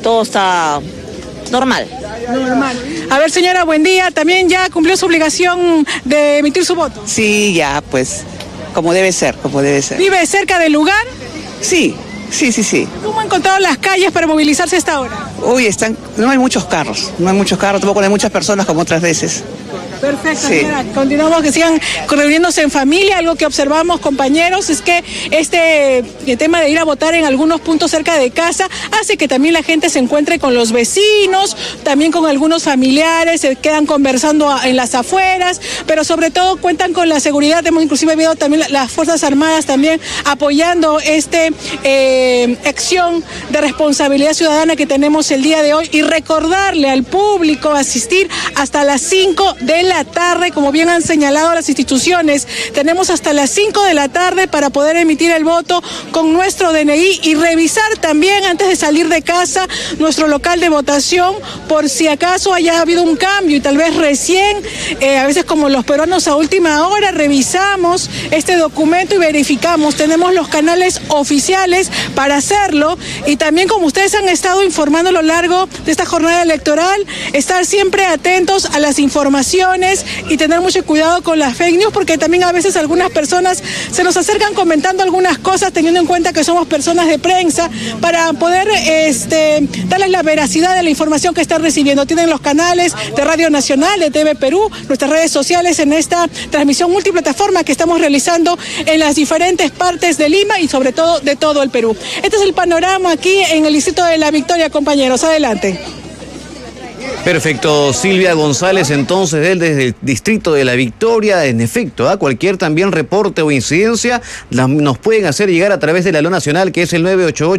todo está normal. A ver, señora, buen día. ¿También ya cumplió su obligación de emitir su voto? Sí, ya, pues, como debe ser. ¿Vive cerca del lugar? Sí. ¿Cómo ha encontrado las calles para movilizarse a esta hora? Uy, no hay muchos carros, tampoco hay muchas personas como otras veces. Perfecto, señora. Continuamos, que sigan reuniéndose en familia. Algo que observamos, compañeros, es que este tema de ir a votar en algunos puntos cerca de casa hace que también la gente se encuentre con los vecinos, también con algunos familiares, se quedan conversando en las afueras, pero sobre todo cuentan con la seguridad. Hemos inclusive visto también las Fuerzas Armadas también apoyando acción de responsabilidad ciudadana que tenemos el día de hoy, y recordarle al público asistir hasta las 5 de la tarde, como bien han señalado las instituciones. Tenemos hasta las 5 de la tarde para poder emitir el voto con nuestro DNI y revisar también antes de salir de casa nuestro local de votación por si acaso haya habido un cambio y tal vez recién, a veces como los peruanos a última hora, revisamos este documento y verificamos. Tenemos los canales oficiales para hacerlo, y también, como ustedes han estado informando a lo largo de esta jornada electoral, estar siempre atentos a las informaciones y tener mucho cuidado con las fake news, porque también a veces algunas personas se nos acercan comentando algunas cosas, teniendo en cuenta que somos personas de prensa, para poder darles la veracidad de la información que están recibiendo. Tienen los canales de Radio Nacional, de TV Perú, nuestras redes sociales en esta transmisión multiplataforma que estamos realizando en las diferentes partes de Lima y sobre todo de todo el Perú. Este es el panorama aquí en el distrito de La Victoria, compañeros. Adelante. Perfecto, Silvia González, entonces, desde el distrito de La Victoria. En efecto, cualquier también reporte o incidencia nos pueden hacer llegar a través de la Aló Nacional, que es el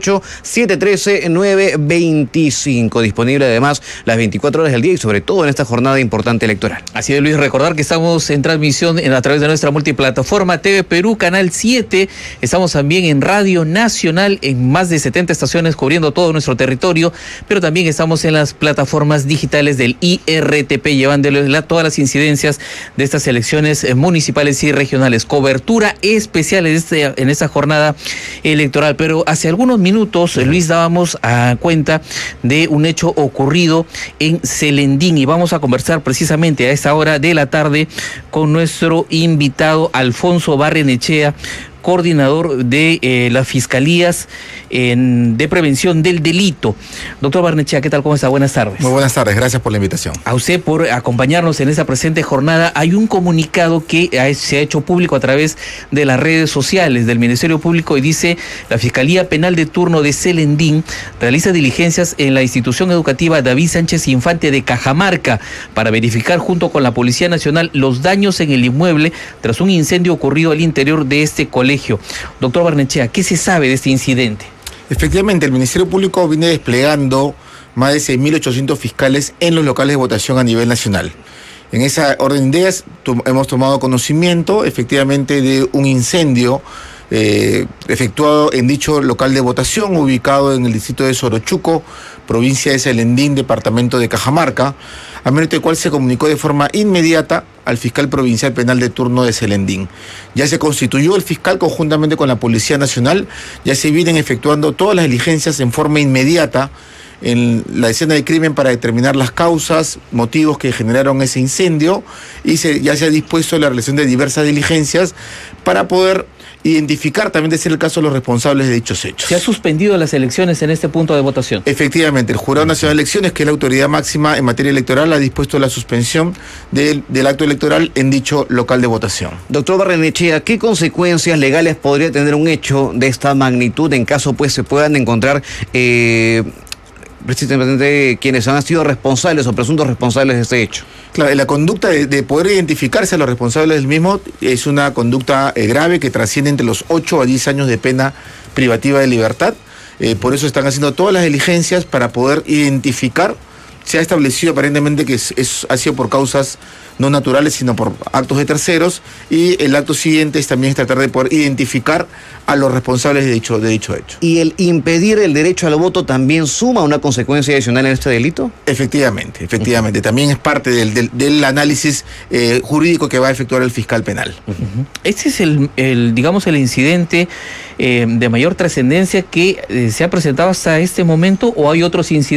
988-713-925, disponible además las 24 horas del día y sobre todo en esta jornada importante electoral. Así es, Luis, recordar que estamos en transmisión a través de nuestra multiplataforma TV Perú, Canal 7, estamos también en Radio Nacional, en más de 70 estaciones cubriendo todo nuestro territorio, pero también estamos en las plataformas digitales del IRTP, llevándoles todas las incidencias de estas elecciones municipales y regionales. Cobertura especial en esta jornada electoral. Pero hace algunos minutos, Luis, dábamos cuenta de un hecho ocurrido en Selendín, y vamos a conversar precisamente a esta hora de la tarde con nuestro invitado Alfonso Barrenechea, coordinador de las Fiscalías de Prevención del Delito. Doctor Barrenechea, ¿qué tal? ¿Cómo está? Buenas tardes. Muy buenas tardes, gracias por la invitación. A usted por acompañarnos en esta presente jornada. Hay un comunicado que se ha hecho público a través de las redes sociales del Ministerio Público y dice: la Fiscalía Penal de Turno de Selendín realiza diligencias en la institución educativa David Sánchez Infante de Cajamarca para verificar junto con la Policía Nacional los daños en el inmueble tras un incendio ocurrido al interior de este colegio. Doctor Barrenechea, ¿qué se sabe de este incidente? Efectivamente, el Ministerio Público viene desplegando más de 6.800 fiscales en los locales de votación a nivel nacional. En esa orden de ideas hemos tomado conocimiento efectivamente de un incendio efectuado en dicho local de votación, ubicado en el distrito de Sorochuco, provincia de Selendín, departamento de Cajamarca, a mérito del cual se comunicó de forma inmediata al fiscal provincial penal de turno de Selendín. Ya se constituyó el fiscal conjuntamente con la Policía Nacional, ya se vienen efectuando todas las diligencias en forma inmediata en la escena del crimen para determinar las causas, motivos que generaron ese incendio, y ya se ha dispuesto la realización de diversas diligencias para poder identificar, también de ser el caso, los responsables de dichos hechos. ¿Se ha suspendido las elecciones en este punto de votación? Efectivamente, el Jurado Nacional de Elecciones, que es la autoridad máxima en materia electoral, ha dispuesto la suspensión del acto electoral en dicho local de votación. Doctor Barrenechea, ¿qué consecuencias legales podría tener un hecho de esta magnitud en caso pues se puedan encontrar precisamente quienes han sido responsables o presuntos responsables de este hecho? Claro, la conducta de poder identificarse a los responsables del mismo es una conducta grave que trasciende entre los 8 a 10 años de pena privativa de libertad. Por eso están haciendo todas las diligencias para poder identificar. Se ha establecido aparentemente que ha sido por causas no naturales, sino por actos de terceros, y el acto siguiente también es tratar de poder identificar a los responsables de dicho hecho. ¿Y el impedir el derecho al voto también suma una consecuencia adicional en este delito? Efectivamente. También es parte del análisis jurídico que va a efectuar el fiscal penal. Este es el incidente de mayor trascendencia que se ha presentado hasta este momento, ¿o hay otros incidentes